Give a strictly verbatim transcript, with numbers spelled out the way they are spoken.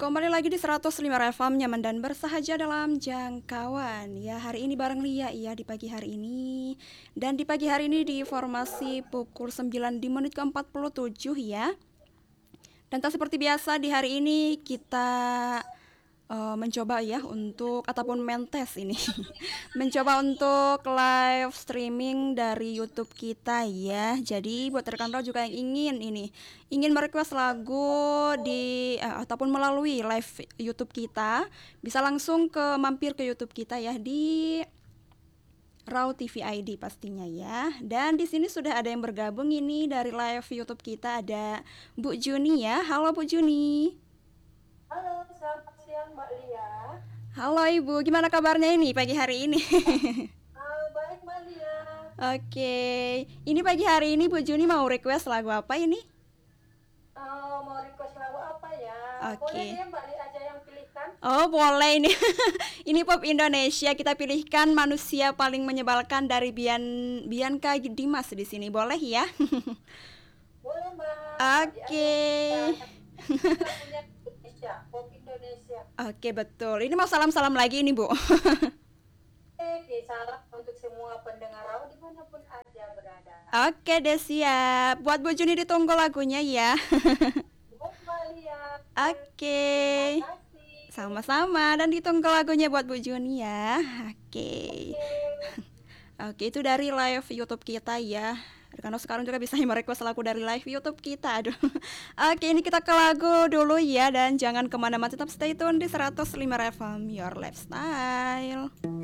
Kembali lagi di seratus lima F M, nyaman dan bersahaja dalam jangkauan. Ya, hari ini bareng Lia ya di pagi hari ini. Dan di pagi hari ini di formasi pukul sembilan di menit ke empat puluh tujuh ya. Dan tak seperti biasa di hari ini kita uh, mencoba ya untuk ataupun mentes ini mencoba untuk live streaming dari YouTube kita ya. Jadi buat rekan Ro juga yang ingin ini ingin merequest lagu di eh, ataupun melalui live YouTube kita, bisa langsung ke mampir ke YouTube kita ya di Raw T V I D pastinya ya. Dan di sini sudah ada yang bergabung ini dari live YouTube kita, ada Bu Juni ya. Halo Bu Juni. Halo, selamat siang Mbak Lia. Halo Ibu, gimana kabarnya ini pagi hari ini? Uh, baik Mbak Lia. Oke, ini pagi hari ini Bu Juni mau request lagu apa ini? Uh, mau request lagu apa ya? Oke. Boleh ya Mbak Lia aja yang pilihkan? Oh boleh ini. Ini pop Indonesia, kita pilihkan Manusia Paling Menyebalkan dari Bian Bianca Dimas di sini, boleh ya? Boleh Mbak. Oke. Kita punya Indonesia, pop Indonesia. Oke betul. Ini mau salam-salam lagi ini Bu. Oke, salam untuk semua pendengar Raw dimanapun aja berada. Oke deh siap. Buat Bu Juni ditunggu lagunya ya. Buat Mbak Lia. Oke. Terima kasih. Sama-sama, dan ditunggu lagunya buat Bu Juni ya. Oke. Oke, itu dari live YouTube kita ya. Karena sekarang juga bisa merequest lagu dari live YouTube kita. Aduh. Oke, ini kita ke lagu dulu ya. Dan jangan kemana-mana, tetap stay tune di seratus lima F M Your Lifestyle.